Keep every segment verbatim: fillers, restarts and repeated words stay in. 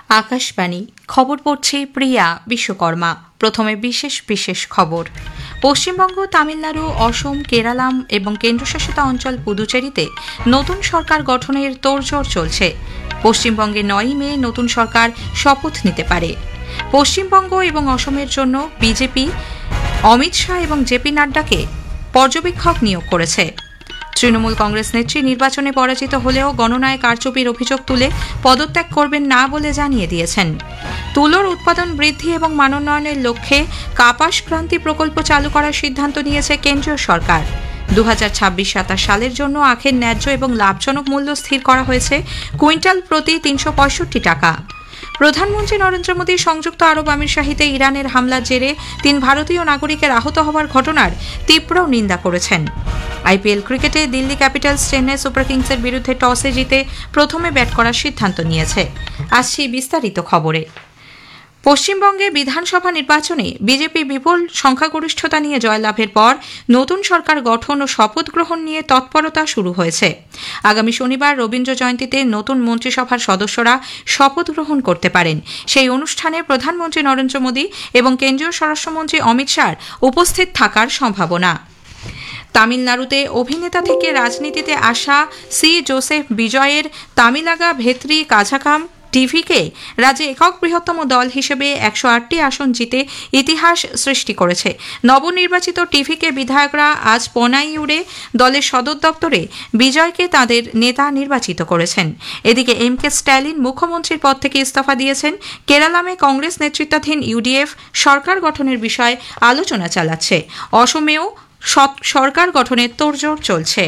আকাশবাণী খবর পড়ছে প্রিয়া বিশ্বকর্মা। প্রথমে বিশেষ বিশেষ খবর। পশ্চিমবঙ্গ, তামিলনাড়ু, অসম, কেরালাম এবং কেন্দ্রশাসিত অঞ্চল পুদুচেরিতে নতুন সরকার গঠনের তোড়জোড় চলছে। পশ্চিমবঙ্গে নয়ই মে নতুন সরকার শপথ নিতে পারে। পশ্চিমবঙ্গ এবং অসমের জন্য বিজেপি অমিত শাহ এবং জেপি নাড্ডাকে পর্যবেক্ষক নিয়োগ করেছে। তৃণমূল কংগ্রেস নেত্রী নির্বাচনে পরাজিত হলেও গণনায় কারচুপির অভিযোগ তুলে পদত্যাগ করবেন না বলে জানিয়ে দিয়েছেন। তুলোর উৎপাদন বৃদ্ধি এবং মানোন্নয়নের লক্ষ্যে কাপাস ক্রান্তি প্রকল্প চালু করার সিদ্ধান্ত নিয়েছে কেন্দ্রীয় সরকার। দু হাজার ছাব্বিশ সাতাশ সালের জন্য আখের ন্যায্য এবং লাভজনক মূল্য স্থির করা হয়েছে কুইন্টাল প্রতি তিনশো পঁয়ষট্টি টাকা। প্রধানমন্ত্রী নরেন্দ্র মোদী সংযুক্ত আরব আমিরশাহিতে ইরানের হামলার জেরে তিন ভারতীয় নাগরিকের আহত হওয়ার ঘটনার তীব্র নিন্দা করেছেন। আইপিএল ক্রিকেটে দিল্লি ক্যাপিটালস চেন্নাই সুপার কিংসের বিরুদ্ধে টসে জিতে প্রথমে ব্যাট করার সিদ্ধান্ত নিয়েছে। আসছি বিস্তারিত খবরে। পশ্চিমবঙ্গে বিধানসভা নির্বাচনে বিজেপি বিপুল সংখ্যাগরিষ্ঠতা নিয়ে জয়লাভের পর নতুন সরকার গঠন ও শপথ গ্রহণ নিয়ে তৎপরতা শুরু হয়েছে। আগামী শনিবার রবীন্দ্র জয়ন্তীতে নতুন মন্ত্রিসভার সদস্যরা শপথ গ্রহণ করতে পারেন। সেই অনুষ্ঠানে প্রধানমন্ত্রী নরেন্দ্র মোদী এবং কেন্দ্রীয় স্বরাষ্ট্রমন্ত্রী অমিত শাহ উপস্থিত থাকার সম্ভাবনা। তামিলনাড়ুতে অভিনেতা থেকে রাজনীতিতে আসা সি জোসেফ বিজয়ের তামিলাগা ভেত্রি কাঝাকাম টিভিকে রাজ্যে একক বৃহত্তম দল হিসেবে একশো আটটি আসন জিতে ইতিহাস সৃষ্টি করেছে। নবনির্বাচিত টিভিকে বিধায়করা আজ পনাইউরে দলের সদর দপ্তরে বিজয়কে তাদের নেতা নির্বাচিত করেছেন। এদিকে এম কে স্ট্যালিন মুখ্যমন্ত্রীর পদ থেকে ইস্তফা দিয়েছেন। কেরালামে কংগ্রেস নেতৃত্বাধীন ইউডিএফ সরকার গঠনের বিষয়ে আলোচনা চালাচ্ছে। অসমেও সরকার গঠনের তোড়জোড় চলছে।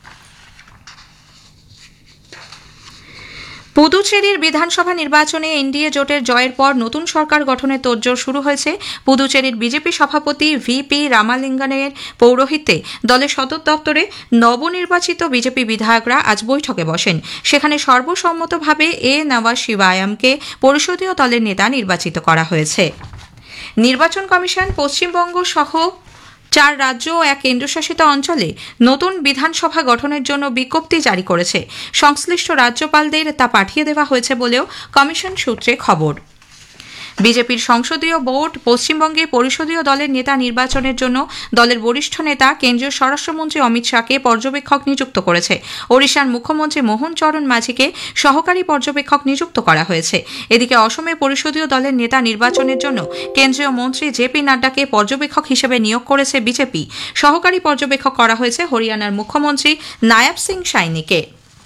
পুদুচেরির বিধানসভা নির্বাচনে এনডিএ জোটের জয়ের পর নতুন সরকার গঠনের তোড়জোড় শুরু হয়েছে। পুদুচেরির বিজেপি সভাপতি ভিপি রামালিঙ্গনের পৌরোহিত্যে দলের সদর দপ্তরে নবনির্বাচিত বিজেপি বিধায়করা আজ বৈঠকে বসেন। সেখানে সর্বসম্মতভাবে এ নওয়াজ শিবায়ামকে পরিষদীয় দলের নেতা নির্বাচিত করা হয়েছে। নির্বাচন কমিশন পশ্চিমবঙ্গ সহ চার রাজ্য ও এক কেন্দ্রশাসিত অঞ্চলে নতুন বিধানসভা গঠনের জন্য বিজ্ঞপ্তি জারি করেছে। সংশ্লিষ্ট রাজ্যপালদের তা পাঠিয়ে দেওয়া হয়েছে বলেও কমিশন সূত্রে খবর। বিজেপির সংসদীয় বোর্ড পশ্চিমবঙ্গে পরিষদীয় দলের নেতা নির্বাচনের জন্য দলের বরিষ্ঠ নেতা কেন্দ্রীয় স্বরাষ্ট্রমন্ত্রী অমিত শাহকে পর্যবেক্ষক নিযুক্ত করেছে। ওড়িশার মুখ্যমন্ত্রী মোহন চরণ মাঝিকে সহকারী পর্যবেক্ষক নিযুক্ত করা হয়েছে। এদিকে অসমে পরিষদীয় দলের নেতা নির্বাচনের জন্য কেন্দ্রীয় মন্ত্রী জেপি নাড্ডাকে পর্যবেক্ষক হিসেবে নিয়োগ করেছে বিজেপি। সহকারী পর্যবেক্ষক করা হয়েছে হরিয়ানার মুখ্যমন্ত্রী নায়াব সিং সাইনিকে।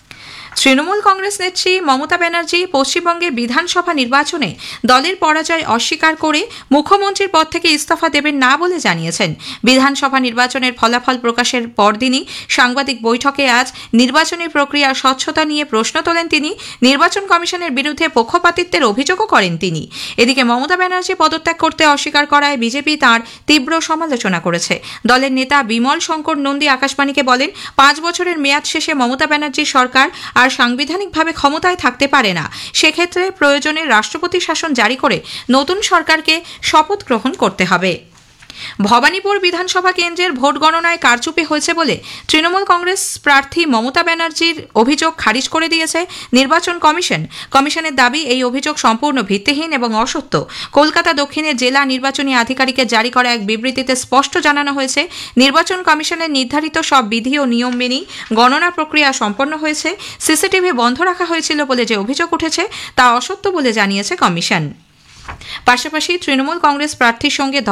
তৃণমূল কংগ্রেস নেত্রী মমতা ব্যানার্জি পশ্চিমবঙ্গে বিধানসভা নির্বাচনে দলের পরাজয় অস্বীকার করে মুখ্যমন্ত্রীর পদ থেকে ইস্তফা দেবেন না বলে জানিয়েছেন। বিধানসভা নির্বাচনের ফলাফল প্রকাশের পরদিনই সাংবাদিক বৈঠকে আজ নির্বাচনী প্রক্রিয়ার স্বচ্ছতা নিয়ে প্রশ্ন তোলেন তিনি। নির্বাচন কমিশনের বিরুদ্ধে পক্ষপাতিত্বের অভিযোগও করেন তিনি। এদিকে মমতা ব্যানার্জি পদত্যাগ করতে অস্বীকার করায় বিজেপি তাঁর তীব্র সমালোচনা করেছে। দলের নেতা বিমল শঙ্কর নন্দী আকাশবাণীকে বলেন, পাঁচ বছরের মেয়াদ শেষে মমতা ব্যানার্জির সরকার আর সাংবিধানিকভাবে ক্ষমতায় থাকতে পারে না। সেক্ষেত্রে প্রয়োজনে রাষ্ট্রপতি শাসন জারি করে নতুন সরকারকে শপথ গ্রহণ করতে হবে। ভবানীপুর বিধানসভা কেন্দ্রের ভোট গণনায় কারচুপি হয়েছে বলে তৃণমূল কংগ্রেস প্রার্থী মমতা ব্যানার্জির অভিযোগ খারিজ করে দিয়েছে নির্বাচন কমিশন। কমিশনের দাবি, এই অভিযোগ সম্পূর্ণ ভিত্তিহীন এবং অসত্য। কলকাতা দক্ষিণের জেলা নির্বাচনী আধিকারিকের জারি করা এক বিবৃতিতে স্পষ্ট জানানো হয়েছে, নির্বাচন কমিশনের নির্ধারিত সব বিধি ও নিয়ম মেনেই গণনা প্রক্রিয়া সম্পন্ন হয়েছে। সিসিটিভি বন্ধ রাখা হয়েছিল বলে যে অভিযোগ উঠেছে তা অসত্য বলে জানিয়েছে কমিশন। পাশাপাশি তৃণমূল কংগ্রেস প্রার্থীর সঙ্গে